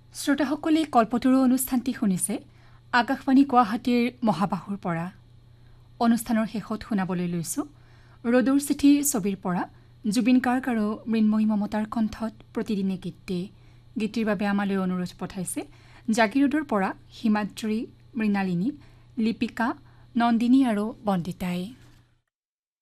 শ্ৰোতাসকলে কল্পতৰু অনুষ্ঠানটি শুনিছে আকাশবাণী গুৱাহাটীৰ মহাবাহুৰ পৰা। অনুষ্ঠানৰ শেষত শুনাবলৈ লৈছো ৰদৌৰ চিঠি ছবিৰ পৰা জুবিন গাৰ্গ আৰু মৃন্ময়ী মমতাৰ কণ্ঠত প্ৰতিদিনে গীতটিৰ বাবে আমালৈ অনুৰোধ পঠাইছে জাগিৰোডৰ পৰা হিমাদ্ৰী, মৃণালিনী, লিপিকা, নন্দিনী আৰু বন্দিতাই।